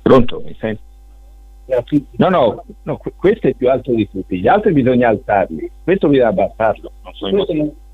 Pronto? Mi senti? No, questo è più alto di tutti, gli altri bisogna alzarli, questo bisogna abbassarlo. Non so